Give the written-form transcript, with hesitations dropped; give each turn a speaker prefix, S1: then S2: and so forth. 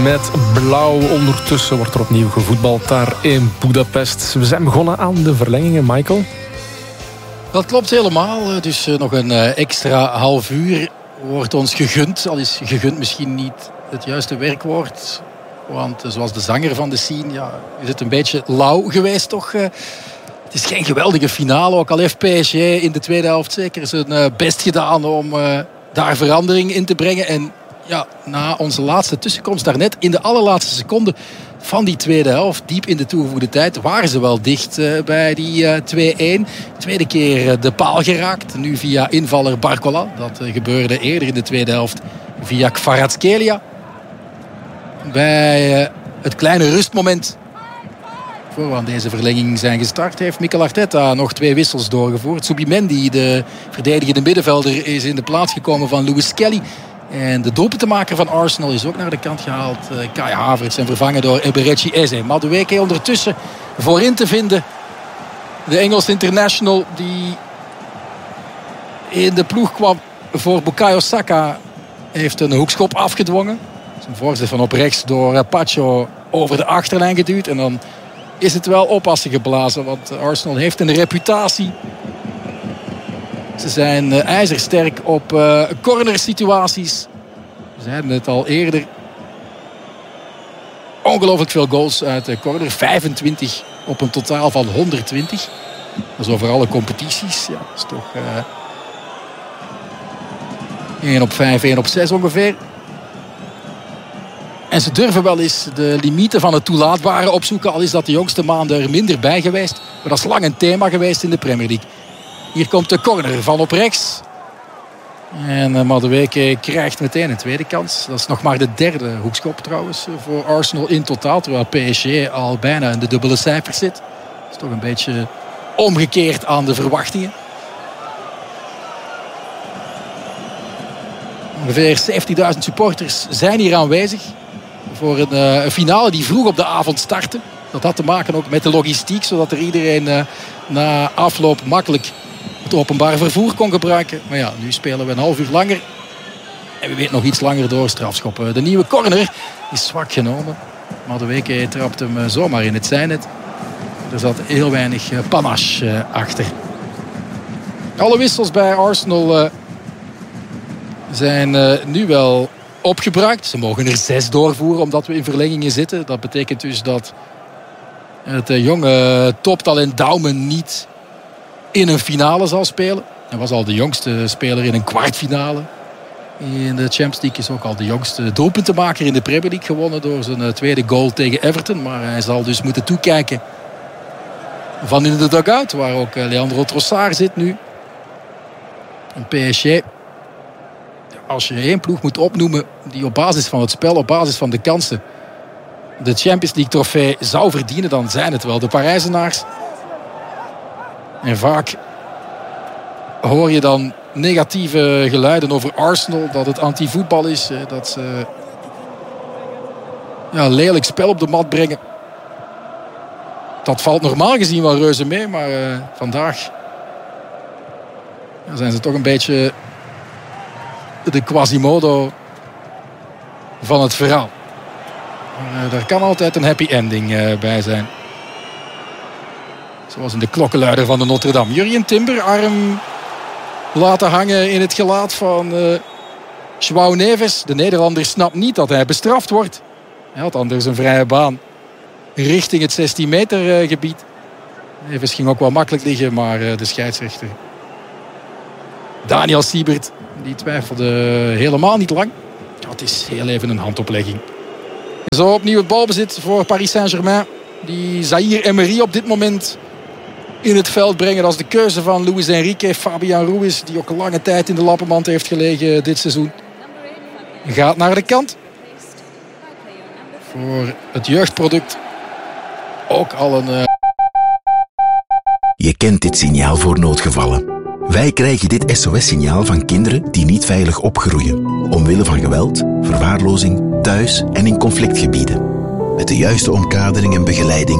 S1: met blauw. Ondertussen wordt er opnieuw gevoetbald daar in Budapest. We zijn begonnen aan de verlengingen, Michael.
S2: Dat klopt helemaal. Dus nog een extra half uur wordt ons gegund. Al is gegund misschien niet het juiste werkwoord. Want zoals de zanger van de scene, ja, is het een beetje lauw geweest toch. Het is geen geweldige finale. Ook al heeft PSG in de tweede helft zeker zijn best gedaan om daar verandering in te brengen. En ja, na onze laatste tussenkomst daarnet, in de allerlaatste seconde van die tweede helft, diep in de toegevoegde tijd, waren ze wel dicht bij die 2-1. Tweede keer de paal geraakt. Nu via invaller Barcola. Dat gebeurde eerder in de tweede helft via Kvaratskhelia. Bij het kleine rustmoment voor we aan deze verlenging zijn gestart, heeft Mikel Arteta nog 2 wissels doorgevoerd. Zubimendi, de verdedigende middenvelder, is in de plaats gekomen van Lewis Skelly. En de doelpuntenmaker van Arsenal is ook naar de kant gehaald. Kai Havertz en vervangen door Eberechi Eze. Madueke ondertussen voorin te vinden. De Engelse international die in de ploeg kwam voor Bukayo Saka heeft een hoekschop afgedwongen. Zijn voorzet van op rechts door Pacho over de achterlijn geduwd. En dan is het wel oppassen geblazen. Want Arsenal heeft een reputatie. Ze zijn ijzersterk op cornersituaties. We zeiden het al eerder. Ongelooflijk veel goals uit de corner. 25 op een totaal van 120. Dat is over alle competities. Ja, dat is toch 1 op 5, 1 op 6 ongeveer. En ze durven wel eens de limieten van het toelaatbare opzoeken. Al is dat de jongste maanden er minder bij geweest. Maar dat is lang een thema geweest in de Premier League. Hier komt de corner van op rechts. En Madueke krijgt meteen een tweede kans. Dat is nog maar de derde hoekschop trouwens voor Arsenal in totaal. Terwijl PSG al bijna in de dubbele cijfers zit. Dat is toch een beetje omgekeerd aan de verwachtingen. Ongeveer 70.000 supporters zijn hier aanwezig. Voor een finale die vroeg op de avond startte. Dat had te maken ook met de logistiek. Zodat er iedereen na afloop makkelijk het openbaar vervoer kon gebruiken. Maar ja, nu spelen we een half uur langer. En we weten nog iets langer door strafschoppen. De nieuwe corner is zwak genomen. Madueke trapt hem zomaar in het zijnet. Er zat heel weinig panache achter. Alle wissels bij Arsenal zijn nu wel opgebruikt. Ze mogen er 6 doorvoeren omdat we in verlengingen zitten. Dat betekent dus dat het jonge toptalent Daumen niet in een finale zal spelen. Hij was al de jongste speler in een kwartfinale. In de Champions League is ook al de jongste doelpuntenmaker in de Premier League gewonnen door zijn tweede goal tegen Everton. Maar hij zal dus moeten toekijken van in de dugout, waar ook Leandro Trossard zit nu. En PSG, als je 1 ploeg moet opnoemen die op basis van het spel, op basis van de kansen de Champions League trofee zou verdienen, dan zijn het wel de Parijzenaars. En vaak hoor je dan negatieve geluiden over Arsenal. Dat het anti-voetbal is. Dat ze lelijk spel op de mat brengen. Dat valt normaal gezien wel reuze mee. Maar vandaag zijn ze toch een beetje de Quasimodo van het verhaal. Daar kan altijd een happy ending bij zijn. Zoals in de klokkenluider van de Notre Dame. Jurrien Timber, arm laten hangen in het gelaat van João Neves. De Nederlander snapt niet dat hij bestraft wordt. Hij had anders een vrije baan richting het 16 meter gebied. Neves ging ook wel makkelijk liggen, maar de scheidsrechter Daniel Siebert, die twijfelde helemaal niet lang. Ja, het is heel even een handoplegging. Zo opnieuw het balbezit voor Paris Saint-Germain. Die Zaïre Emery op dit moment in het veld brengen. Dat is de keuze van Luis Enrique. Fabian Ruiz, die ook lange tijd in de lappenmand heeft gelegen dit seizoen, gaat naar de kant. Voor het jeugdproduct ook al een...
S3: Je kent dit signaal voor noodgevallen. Wij krijgen dit SOS-signaal van kinderen die niet veilig opgroeien. Omwille van geweld, verwaarlozing, thuis en in conflictgebieden. Met de juiste omkadering en begeleiding